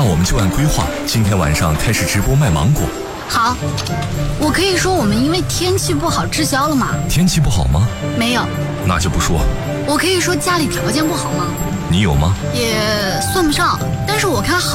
那我们就按规划，今天晚上开始直播卖芒果。 好，我可以说我们因为天气不好滞销了吗？ 天气不好吗？ 没有。 那就不说。 我可以说家里条件不好吗？ 你有吗？ 也算不上，但是我看好